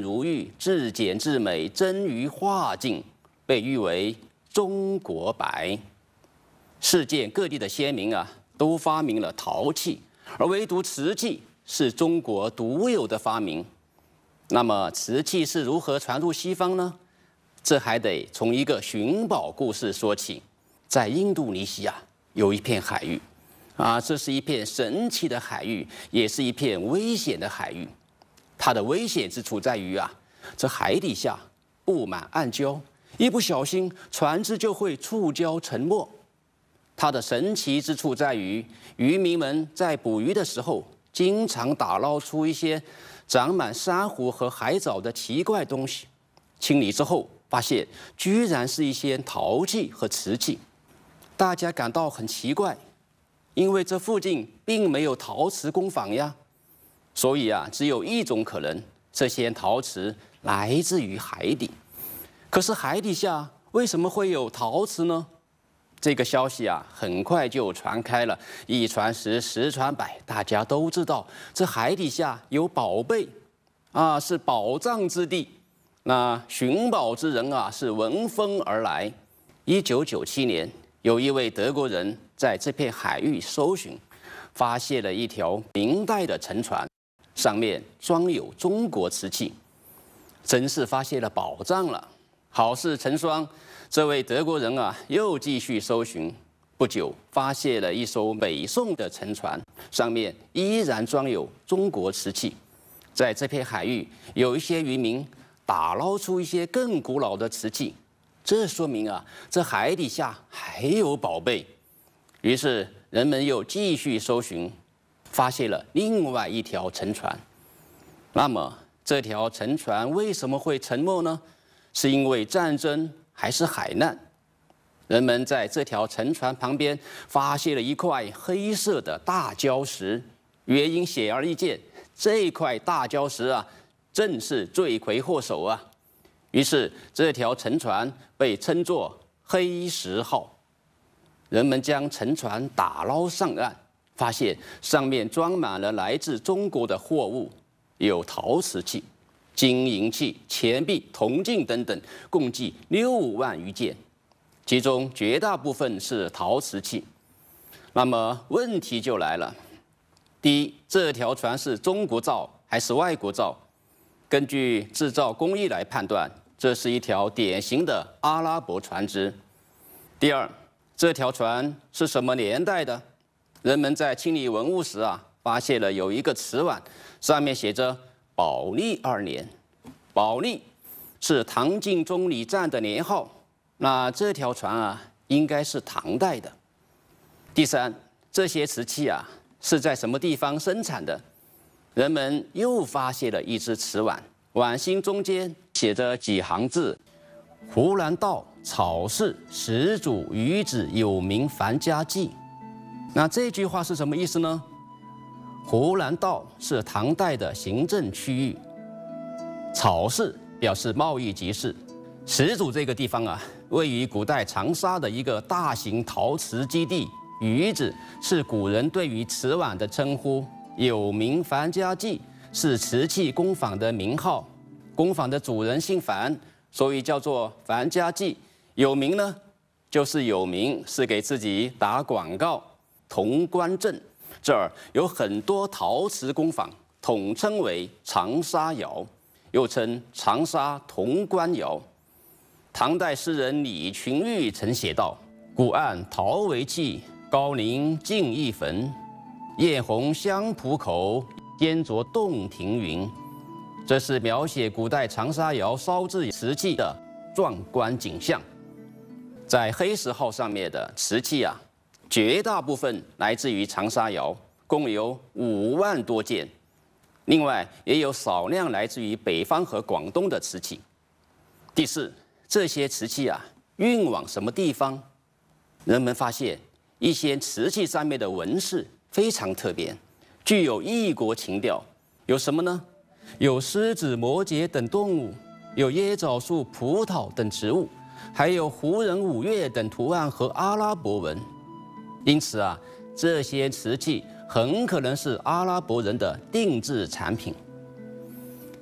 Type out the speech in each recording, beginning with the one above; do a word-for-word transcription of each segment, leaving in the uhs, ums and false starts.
如玉，至简至美，臻于画境，被誉为中国白。世界各地的先民啊，都发明了陶器，而唯独瓷器是中国独有的发明。那么，瓷器是如何传入西方呢？这还得从一个寻宝故事说起。在印度尼西亚有一片海域，啊，这是一片神奇的海域，也是一片危险的海域。它的危险之处在于啊，这海底下布满暗礁，一不小心船只就会触礁沉没。它的神奇之处在于，渔民们在捕鱼的时候，经常打捞出一些长满珊瑚和海藻的奇怪东西。清理之后，发现居然是一些陶器和瓷器。大家感到很奇怪，因为这附近并没有陶瓷工坊呀，所以啊，只有一种可能，这些陶瓷来自于海底。可是海底下为什么会有陶瓷呢？这个消息啊，很快就传开了，一传十，十传百，大家都知道这海底下有宝贝，啊，是宝藏之地。那寻宝之人啊，是闻风而来。一九九七年。有一位德国人在这片海域搜寻，发现了一条明代的沉船，上面装有中国瓷器，真是发现了宝藏了。好事成双，这位德国人啊又继续搜寻，不久发现了一艘北宋的沉船，上面依然装有中国瓷器。在这片海域，有一些渔民打捞出一些更古老的瓷器。这说明啊，这海底下还有宝贝。于是人们又继续搜寻，发现了另外一条沉船。那么这条沉船为什么会沉没呢？是因为战争还是海难？人们在这条沉船旁边发现了一块黑色的大礁石，原因显而易见，这块大礁石啊，正是罪魁祸首啊。于是这条沉船被称作黑石号。人们将沉船打捞上岸，发现上面装满了来自中国的货物，有陶瓷器、金银器、钱币、铜镜等等，共计六万余件，其中绝大部分是陶瓷器。那么问题就来了：第一，这条船是中国造还是外国造？根据制造工艺来判断，这是一条典型的阿拉伯船只。第二，这条船是什么年代的？人们在清理文物时啊，发现了有一个瓷碗，上面写着“宝历二年”。宝历是唐晋中礼站的年号，那这条船啊，应该是唐代的。第三，这些瓷器啊，是在什么地方生产的？人们又发现了一只瓷碗，碗心中间写着几行字：“湖南道草氏始祖余子有名樊家记。”那这句话是什么意思呢？湖南道是唐代的行政区域，草氏表示贸易集市，始祖这个地方啊，位于古代长沙的一个大型陶瓷基地。余子是古人对于瓷碗的称呼。有名樊家记是瓷器工坊的名号，工坊的主人姓樊，所以叫做樊家记。有名呢，就是有名，是给自己打广告。潼关镇这儿有很多陶瓷工坊，统称为长沙窑，又称长沙潼关窑。唐代诗人李群玉曾写道：“古岸陶为器，高陵尽一坟。艳红香浦口，烟着洞庭云。”这是描写古代长沙窑烧制瓷器的壮观景象。在黑石号上面的瓷器啊，绝大部分来自于长沙窑，共有五万多件。另外，也有少量来自于北方和广东的瓷器。第四，这些瓷器啊，运往什么地方？人们发现一些瓷器上面的纹饰非常特别，具有异国情调。有什么呢？有狮子、摩羯等动物，有椰枣树、葡萄等植物，还有胡人、五岳等图案和阿拉伯文。因此啊，这些瓷器很可能是阿拉伯人的定制产品。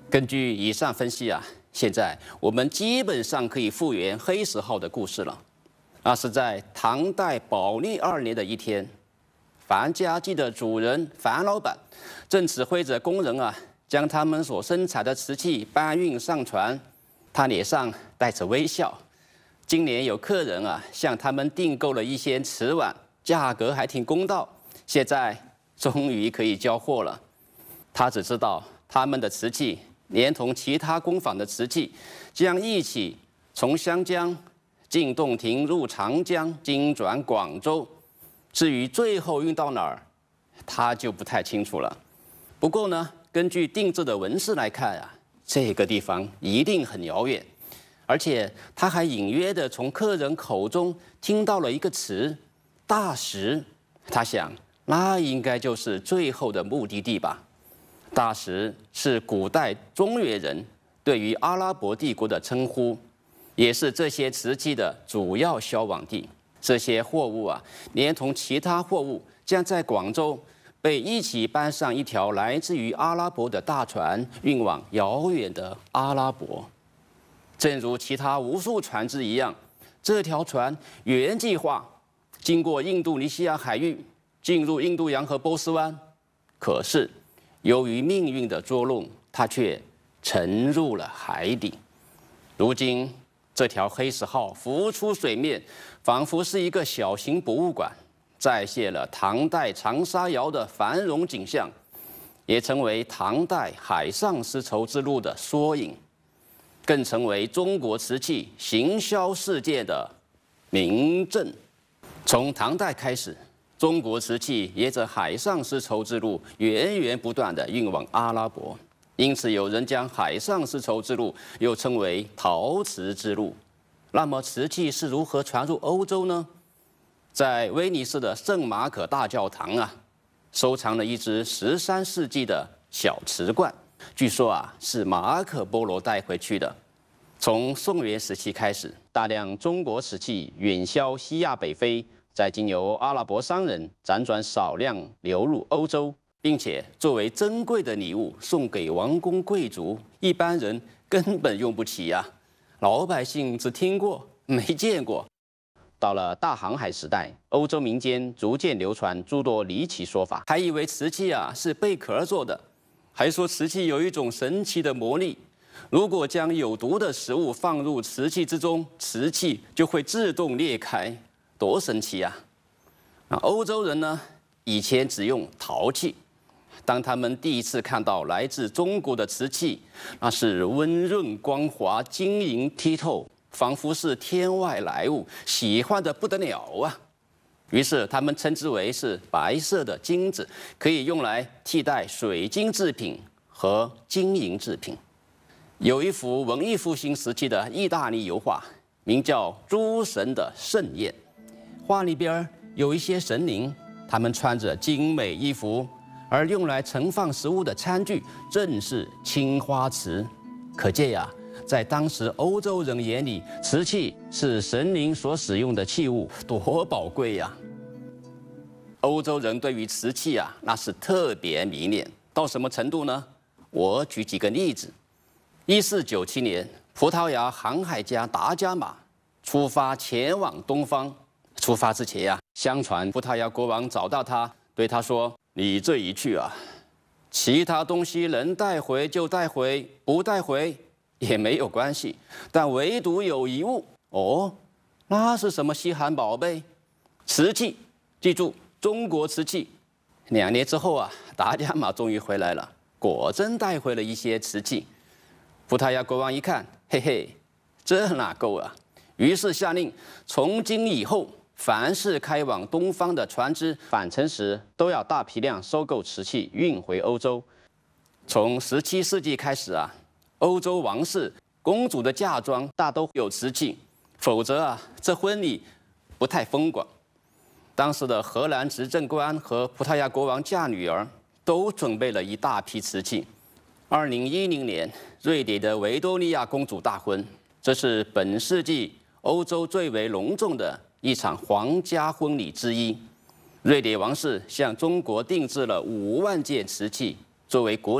根据以上分析啊，现在我们基本上可以复原黑石号的故事了。那是在唐代宝历二年的一天，樊家记的主人樊老板正指挥着工人啊，将他们所生产的瓷器搬运上船。他脸上带着微笑。今年有客人啊向他们订购了一些瓷碗，价格还挺公道，现在终于可以交货了。他只知道他们的瓷器连同其他工坊的瓷器将一起从湘江进洞庭入长江，经转广州。至于最后运到哪儿，他就不太清楚了。不过呢，根据定制的文字来看啊，这个地方一定很遥远。而且他还隐约地从客人口中听到了一个词“大石”，他想，那应该就是最后的目的地吧。大石是古代中原人对于阿拉伯帝国的称呼，也是这些瓷器的主要销往地。这些货物啊，连同其他货物，将在广州被一起搬上一条来自于阿拉伯的大船，运往遥远的阿拉伯。正如其他无数船只一样，这条船原计划经过印度尼西亚海域，进入印度洋和波斯湾。可是，由于命运的捉弄，它却沉入了海底。如今，这条黑石号浮出水面，仿佛是一个小型博物馆，再现了唐代长沙窑的繁荣景象，也成为唐代海上丝绸之路的缩影。更成为中国瓷器行销世界的明证。从唐代开始，中国瓷器沿着海上丝绸之路源源不断地运往阿拉伯，因此有人将海上丝绸之路又称为陶瓷之路。那么，瓷器是如何传入欧洲呢？在威尼斯的圣马可大教堂啊，收藏了一只十三世纪的小瓷罐。据说啊，是马可波罗带回去的。从宋元时期开始，大量中国瓷器远销西亚北非，再经由阿拉伯商人辗转少量流入欧洲，并且作为珍贵的礼物送给王公贵族，一般人根本用不起呀、啊，老百姓只听过没见过。到了大航海时代，欧洲民间逐渐流传诸多离奇说法，还以为瓷器啊是贝壳做的。还说瓷器有一种神奇的魔力，如果将有毒的食物放入瓷器之中，瓷器就会自动裂开，多神奇啊！那欧洲人呢，以前只用陶器，当他们第一次看到来自中国的瓷器，那是温润光滑、晶莹剔透，仿佛是天外来物，喜欢得不得了啊！于是他们称之为是白色的金子，可以用来替代水晶制品和金银制品。有一幅文艺复兴时期的意大利油画，名叫《诸神的盛宴》。画里边有一些神灵，他们穿着精美衣服，而用来盛放食物的餐具正是青花瓷。可见呀，在当时欧洲人眼里，瓷器是神灵所使用的器物，多宝贵呀！欧洲人对于瓷器啊，那是特别迷恋，到什么程度呢？我举几个例子。一四九七年，葡萄牙航海家达伽马出发前往东方。出发之前呀、啊，相传葡萄牙国王找到他，对他说：“你这一去啊，其他东西能带回就带回，不带回也没有关系，但唯独有一物哦，那是什么稀罕宝贝？瓷器，记住。”中国瓷器。两年之后啊，达伽马终于回来了，果真带回了一些瓷器。葡萄牙国王一看，嘿嘿，这哪够啊？于是下令，从今以后，凡是开往东方的船只返程时，都要大批量收购瓷器，运回欧洲。从十七世纪开始啊，欧洲王室公主的嫁妆大都有瓷器，否则啊，这婚礼不太风光。当时的荷兰执政官和葡萄牙国王嫁女儿都准备了一大批瓷器。二零一零年，瑞典的维多利亚公主大婚，这是本世纪欧洲最为隆重的一场皇家婚礼之一。瑞典王室向中国定制了五万件瓷器，作为国礼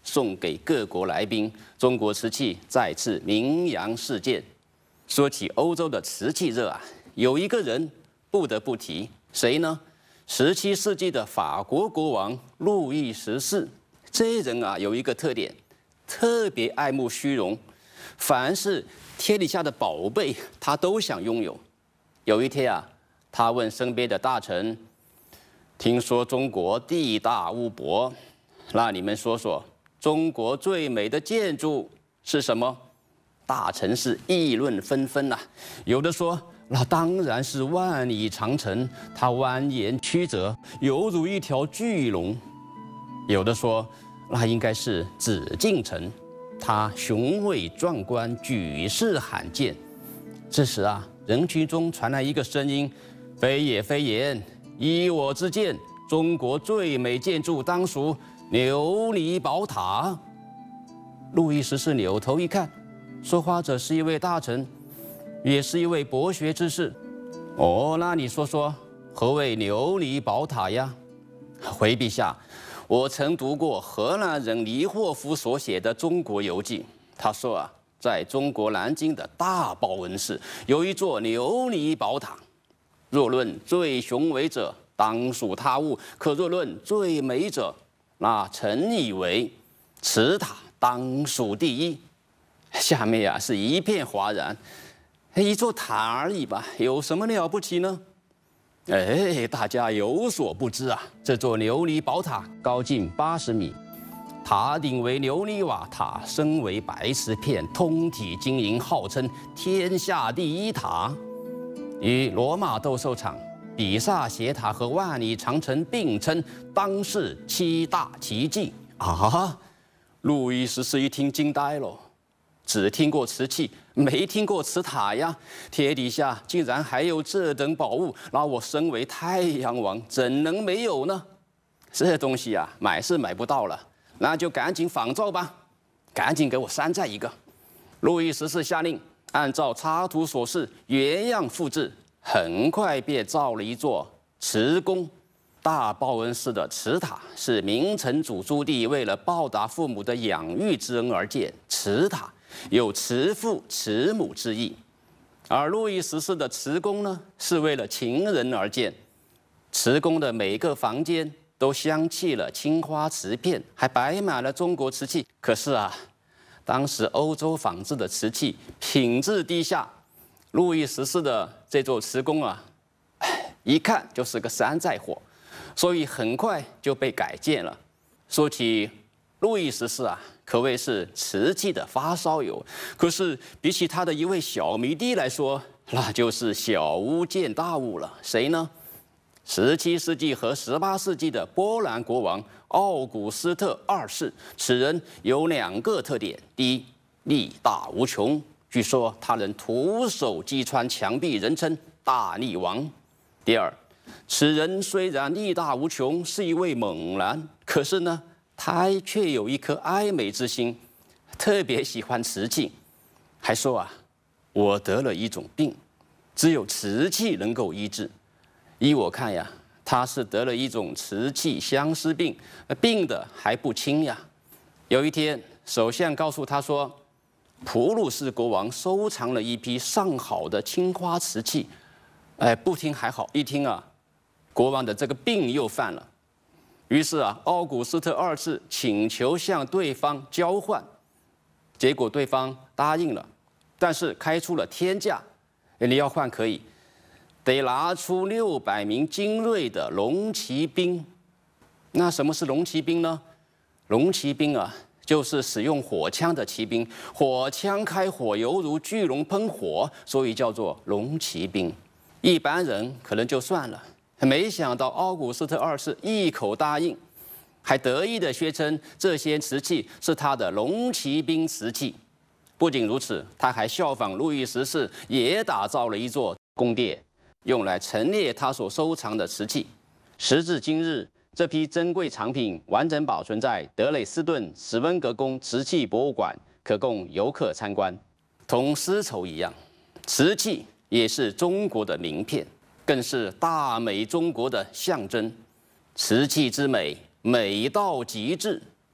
送给各国来宾，中国瓷器再次名扬世界。说起欧洲的瓷器热啊，有一个人不得不提，谁呢？十七世纪的法国国王路易十四。这人啊有一个特点，特别爱慕虚荣，凡是天底下的宝贝，他都想拥有。有一天啊，他问身边的大臣：“听说中国地大物博，那你们说说，中国最美的建筑是什么？”大臣是议论纷纷呐、啊，有的说那当然是万里长城，它蜿蜒曲折，犹如一条巨龙；有的说那应该是紫禁城，它雄伟壮观，举世罕见。这时啊，人群中传来一个声音：“非也非也，依我之见，中国最美建筑当属琉璃宝塔。”路易十四扭头一看，说话者是一位大臣，也是一位博学之士。哦，那你说说，何谓琉璃宝塔呀？回陛下，我曾读过荷兰人黎霍夫所写的《中国游记》，他说啊，在中国南京的大报恩寺有一座琉璃宝塔，若论最雄伟者，当属他物；可若论最美者，那臣以为此塔当属第一。下面啊是一片哗然，一座塔而已吧，有什么了不起呢？哎，大家有所不知啊，这座琉璃宝塔高近八十米，塔顶为琉璃瓦塔，身为白瓷片，通体晶莹，号称天下第一塔，与罗马斗兽场、比萨斜塔和万里长城并称当世七大奇迹啊！路易十四一听惊呆了。只听过瓷器，没听过瓷塔呀！天底下竟然还有这等宝物，那我身为太阳王怎能没有呢？这东西啊，买是买不到了，那就赶紧仿造吧，赶紧给我山寨一个。路易十四下令，按照插图所示，原样复制，很快便造了一座瓷宫。大报恩寺的瓷塔是明成祖朱棣为了报答父母的养育之恩而建，瓷塔有慈父慈母之意，而路易十四的瓷宫呢，是为了情人而建。瓷宫的每个房间都镶嵌了青花瓷片，还摆满了中国瓷器。可是啊，当时欧洲仿制的瓷器品质低下，路易十四的这座瓷宫啊，一看就是个山寨货，所以很快就被改建了。说起路易十四啊，可谓是瓷器的发烧友。可是比起他的一位小迷弟来说，那就是小巫见大巫了。谁呢？十七世纪和十八世纪的波兰国王奥古斯特二世。此人有两个特点：第一，力大无穷，据说他能徒手击穿墙壁，人称大力王；第二，此人虽然力大无穷，是一位猛男，可是呢，他却有一颗爱美之心，特别喜欢瓷器，还说啊，我得了一种病，只有瓷器能够医治。依我看呀，他是得了一种瓷器相思病，病的还不轻呀。有一天，首相告诉他说，普鲁士国王收藏了一批上好的青花瓷器。哎，不听还好，一听啊，国王的这个病又犯了。于是啊，奥古斯特二世请求向对方交换，结果对方答应了，但是开出了天价，你要换可以，得拿出六百名精锐的龙骑兵。那什么是龙骑兵呢？龙骑兵啊，就是使用火枪的骑兵，火枪开火犹如巨龙喷火，所以叫做龙骑兵。一般人可能就算了，没想到奥古斯特二世一口答应，还得意地宣称这些瓷器是他的龙骑兵瓷器。不仅如此，他还效仿路易十四，也打造了一座宫殿，用来陈列他所收藏的瓷器。时至今日，这批珍贵藏品完整保存在德累斯顿史温格宫瓷器博物馆，可供游客参观。同丝绸一样，瓷器也是中国的名片，更是大美中国的象征。瓷器之美，美到极致，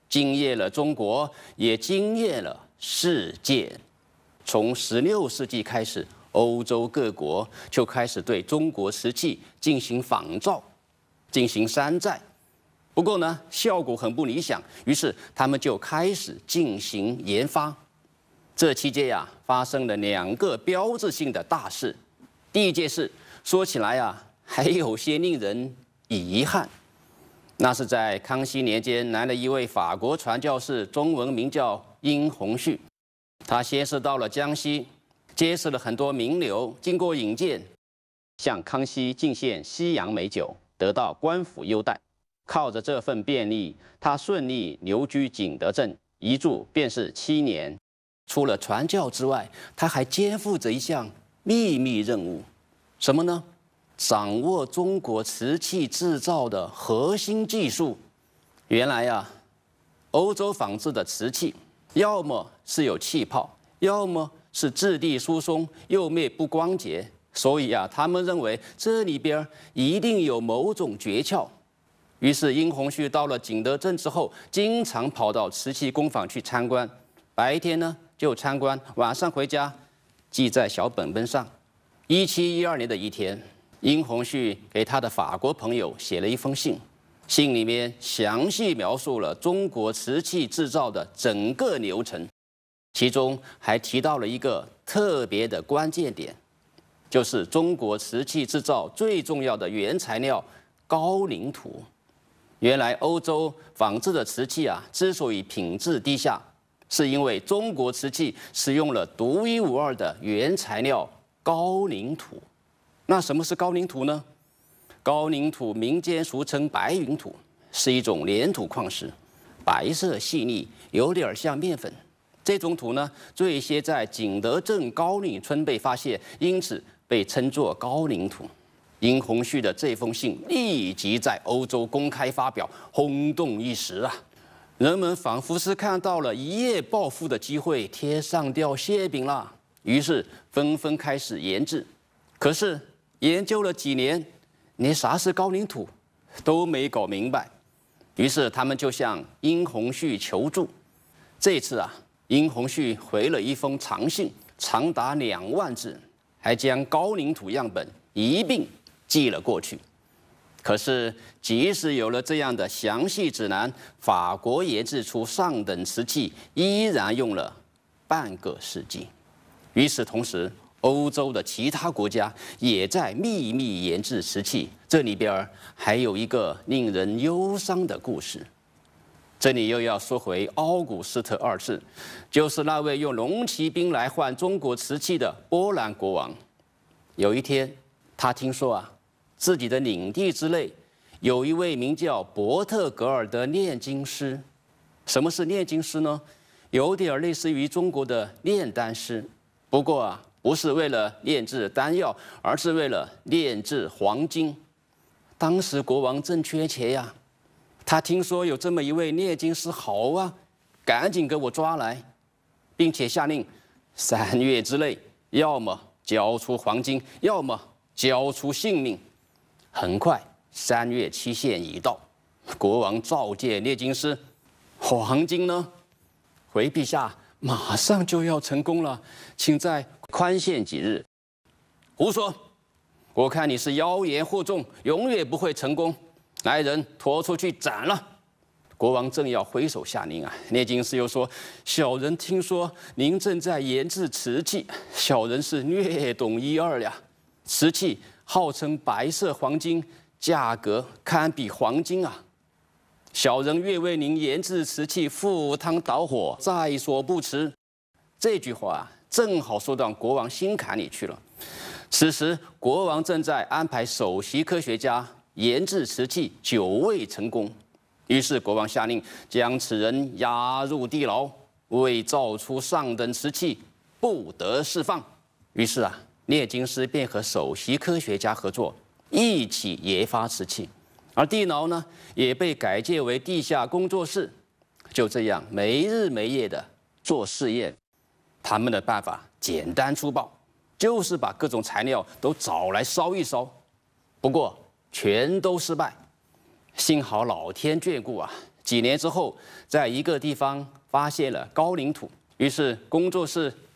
惊艳了中国，也惊艳了世界。从十六世纪开始，欧洲各国就开始对中国瓷器进行仿造、进行山寨。不过呢，效果很不理想，于是他们就开始进行研发。这期间呀、啊，发生了两个标志性的大事。第一件事说起来啊，还有些令人遗憾。那是在康熙年间，来了一位法国传教士，中文名叫殷洪绪。他先是到了江西，结识了很多名流，经过引荐，向康熙进献西洋美酒，得到官府优待。靠着这份便利，他顺利留居景德镇，一住便是七年。除了传教之外，他还肩负着一项秘密任务，什么呢？掌握中国瓷器制造的核心技术。原来呀、啊，欧洲仿制的瓷器，要么是有气泡，要么是质地疏松，釉面不光洁。所以啊，他们认为这里边一定有某种诀窍。于是殷洪绪到了景德镇之后，经常跑到瓷器工坊去参观。白天呢就参观，晚上回家记在小本本上。一七一二年的一天，殷洪绪给他的法国朋友写了一封信，信里面详细描述了中国瓷器制造的整个流程，其中还提到了一个特别的关键点，就是中国瓷器制造最重要的原材料高岭土。原来欧洲仿制的瓷器啊，之所以品质低下，是因为中国瓷器使用了独一无二的原材料高岭土。那什么是高岭土呢？高岭土民间俗称白云土，是一种粘土矿石，白色细腻，有点像面粉。这种土呢，最先在景德镇高岭村被发现，因此被称作高岭土。殷洪绪的这封信立即在欧洲公开发表，轰动一时啊！人们仿佛是看到了一夜暴富的机会，天上掉馅饼了，于是纷纷开始研制。可是研究了几年，连啥是高岭土都没搞明白，于是他们就向殷洪绪求助。这次啊，殷洪绪回了一封长信，长达两万字，还将高岭土样本一并寄了过去。可是，即使有了这样的详细指南，法国研制出上等瓷器依然用了半个世纪。与此同时，欧洲的其他国家也在秘密研制瓷器。这里边还有一个令人忧伤的故事。这里又要说回奥古斯特二世，就是那位用龙骑兵来换中国瓷器的波兰国王。有一天，他听说啊，自己的领地之内有一位名叫伯特格尔的炼金师。什么是炼金师呢？有点类似于中国的炼丹师，不过啊，不是为了炼制丹药，而是为了炼制黄金。当时国王正缺钱呀，他听说有这么一位炼金师，好啊，赶紧给我抓来，并且下令三月之内，要么交出黄金，要么交出性命。很快，三月期限已到，国王召见炼金师，黄金呢？回陛下，马上就要成功了，请再宽限几日。胡说！我看你是妖言惑众，永远不会成功。来人，拖出去斩了！国王正要挥手下令啊，炼金师又说：“小人听说您正在研制瓷器，小人是略懂一二呀。瓷器号称白色黄金，价格堪比黄金啊！小人愿为您研制瓷器赴汤蹈火，在所不辞。”这句话啊，正好说到国王心坎里去了。此时，国王正在安排首席科学家研制瓷器，久未成功。于是，国王下令将此人押入地牢，为造出上等瓷器，不得释放。于是啊，炼金师便和首席科学家合作，一起研发瓷器。而地牢呢，也被改建为地下工作室。就这样，没日没夜的做试验。他们的办法简单粗暴，就是把各种材料都找来烧一烧。不过全都失败。幸好老天眷顾啊， 几年之后，在一个地方发现了高岭土，于是工作室